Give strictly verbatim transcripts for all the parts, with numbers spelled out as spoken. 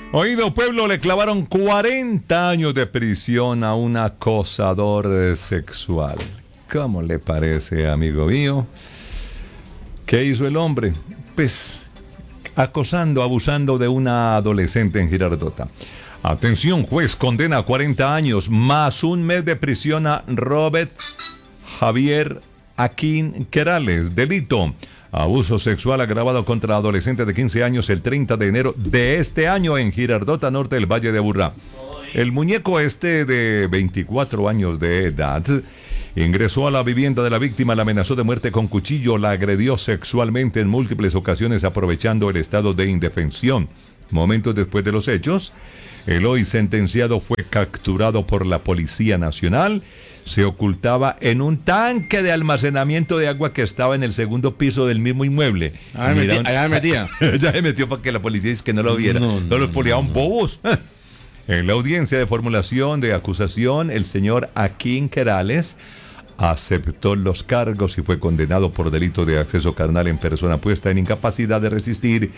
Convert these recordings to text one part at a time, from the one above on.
Oído pueblo, le clavaron cuarenta años de prisión a un acosador sexual. ¿Cómo le parece, amigo mío? ¿Qué hizo el hombre? Pues acosando, abusando de una adolescente en Girardota. Atención, juez condena a cuarenta años más un mes de prisión a Robert Javier Aquín Querales. Delito: abuso sexual agravado contra adolescente de quince años el treinta de enero de este año en Girardota Norte del Valle de Aburrá. El muñeco este de veinticuatro años de edad ingresó a la vivienda de la víctima, la amenazó de muerte con cuchillo, la agredió sexualmente en múltiples ocasiones aprovechando el estado de indefensión. Momentos después de los hechos, el hoy sentenciado fue capturado por la Policía Nacional. Se ocultaba en un tanque de almacenamiento de agua que estaba en el segundo piso del mismo inmueble. Ah, Mira, metí, allá me metía. Ya se metió para que la policía dice que no lo viera. No, no, no los ponían no, no. bobos. En la audiencia de formulación de acusación, el señor Aquín Querales aceptó los cargos y fue condenado por delito de acceso carnal en persona puesta en incapacidad de resistir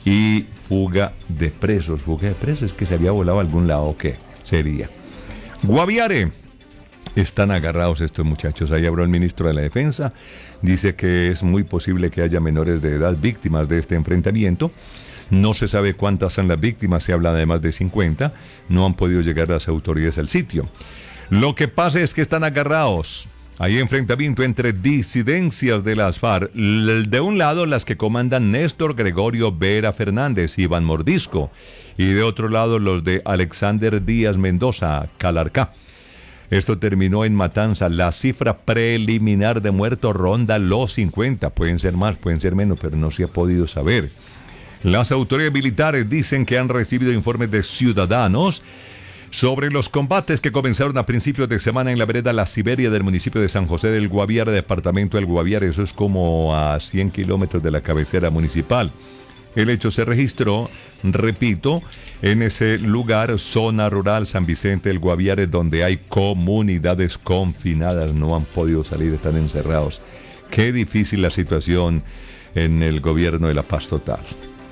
y fuga de presos. Fuga de presos, es que se había volado a algún lado, ¿o qué sería? Guaviare. Están agarrados estos muchachos. Ahí habló el ministro de la Defensa. Dice que es muy posible que haya menores de edad víctimas de este enfrentamiento. No se sabe cuántas son las víctimas, se habla de más de cincuenta. No han podido llegar las autoridades al sitio. Lo que pasa es que están agarrados. Hay enfrentamiento entre disidencias de las FARC. De un lado, las que comandan Néstor Gregorio Vera Fernández, Iván Mordisco. Y de otro lado, los de Alexander Díaz Mendoza, Calarcá. Esto terminó en matanza. La cifra preliminar de muertos ronda los cincuenta. Pueden ser más, pueden ser menos, pero no se ha podido saber. Las autoridades militares dicen que han recibido informes de ciudadanos sobre los combates que comenzaron a principios de semana en la vereda La Siberia del municipio de San José del Guaviare, departamento del Guaviare. Eso es como a cien kilómetros de la cabecera municipal. El hecho se registró, repito, en ese lugar, zona rural San Vicente del Guaviare, donde hay comunidades confinadas. No han podido salir, están encerrados. Qué difícil la situación en el gobierno de La Paz total.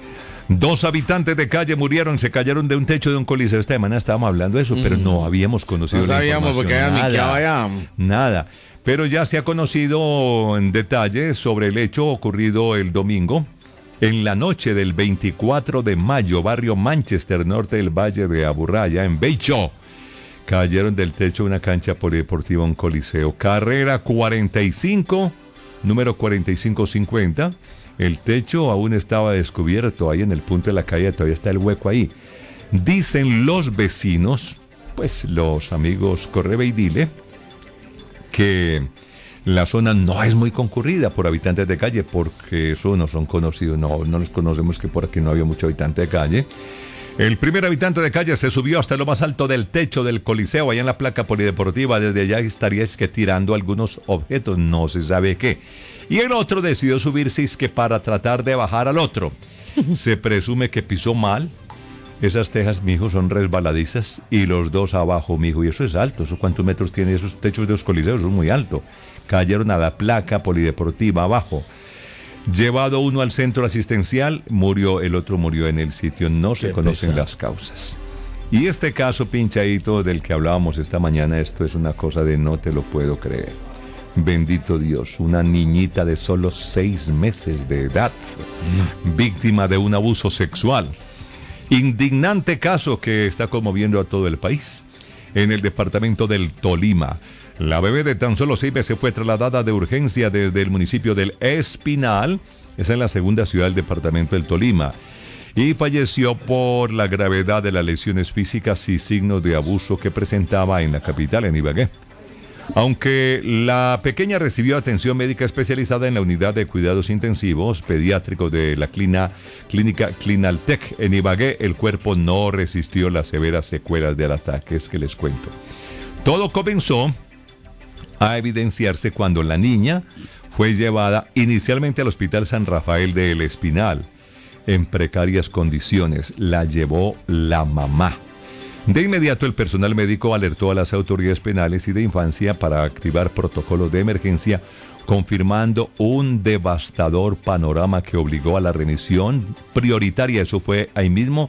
Dos habitantes de calle murieron, se cayeron de un techo de un coliseo. Esta semana estábamos hablando de eso, mm. pero no habíamos conocido no la sabíamos información. Porque nada, allá. nada. Pero ya se ha conocido en detalle sobre el hecho ocurrido el domingo. En la noche del veinticuatro de mayo, barrio Manchester, norte del Valle de Aburrá, allá en Beicho, cayeron del techo de una cancha polideportiva, un coliseo. Carrera cuarenta y cinco, número cuarenta y cinco cincuenta. El techo aún estaba descubierto ahí en el punto de la calle, todavía está el hueco ahí. Dicen los vecinos, pues los amigos Correbe y Dile, que la zona no es muy concurrida por habitantes de calle, porque eso no son conocidos, no, no los conocemos, que por aquí no había mucho habitante de calle. El primer habitante de calle se subió hasta lo más alto del techo del coliseo, allá en la placa polideportiva. Desde allá estaría es que tirando algunos objetos, no se sabe qué. Y el otro decidió subirse es que para tratar de bajar al otro. Se presume que pisó mal. Esas tejas, mijo, son resbaladizas y los dos abajo, mijo, y eso es alto. ¿Eso cuántos metros tiene esos techos de los coliseos? Eso es muy alto. Cayeron a la placa polideportiva abajo. Llevado uno al centro asistencial, murió, el otro murió en el sitio. No se conocen las causas. Y este caso pinchadito del que hablábamos esta mañana, esto es una cosa de no te lo puedo creer. Bendito Dios, una niñita de solo seis meses de edad, víctima de un abuso sexual. Indignante caso que está conmoviendo a todo el país. En el departamento del Tolima, la bebé de tan solo seis meses fue trasladada de urgencia desde el municipio del Espinal, esa es la segunda ciudad del departamento del Tolima, y falleció por la gravedad de las lesiones físicas y signos de abuso que presentaba en la capital, en Ibagué. Aunque la pequeña recibió atención médica especializada en la unidad de cuidados intensivos pediátricos de la clina, clínica Clinaltec en Ibagué, el cuerpo no resistió las severas secuelas del ataque, es que les cuento. Todo comenzó a evidenciarse cuando la niña fue llevada inicialmente al Hospital San Rafael de El Espinal en precarias condiciones. La llevó la mamá. De inmediato el personal médico alertó a las autoridades penales y de infancia para activar protocolos de emergencia, confirmando un devastador panorama que obligó a la remisión prioritaria, eso fue ahí mismo,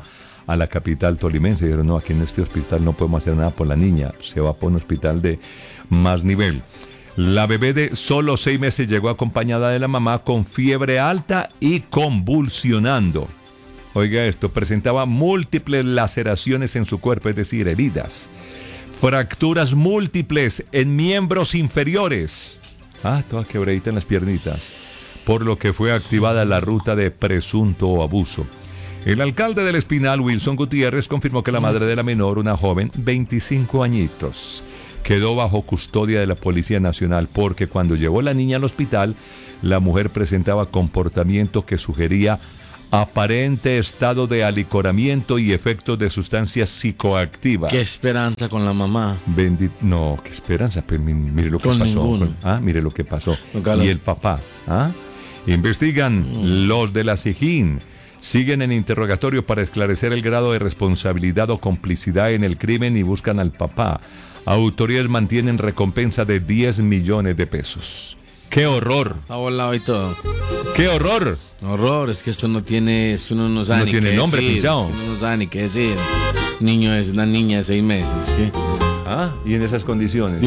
a la capital tolimense. Dijeron, no, aquí en este hospital no podemos hacer nada por la niña, se va por un hospital de más nivel. La bebé de solo seis meses llegó acompañada de la mamá con fiebre alta y convulsionando. Oiga esto, presentaba múltiples laceraciones en su cuerpo, es decir, heridas, fracturas múltiples en miembros inferiores. Ah, toda quebradita en las piernitas, por lo que fue activada la ruta de presunto abuso. El alcalde del Espinal, Wilson Gutiérrez, confirmó que la madre de la menor, una joven, veinticinco añitos, quedó bajo custodia de la Policía Nacional porque cuando llevó la niña al hospital, la mujer presentaba comportamiento que sugería aparente estado de alicoramiento y efectos de sustancias psicoactivas. Qué esperanza con la mamá. Bendi- no, qué esperanza, pero mire lo que Con pasó. ninguno. Ah, mire lo que pasó. Ojalá. Y el papá, ¿ah? Investigan Mm. los de la SIJIN. Siguen en interrogatorio para esclarecer el grado de responsabilidad o complicidad en el crimen y buscan al papá. Autoridades mantienen recompensa de diez millones de pesos. ¡Qué horror! Está volado y todo. ¡Qué horror! Horror, es que esto no tiene, es que uno no sabe No ni tiene qué nombre, decir. pinchao. Es que uno no sabe ni qué decir. Niño es una niña de seis meses. ¿Qué? Ah, y en esas condiciones.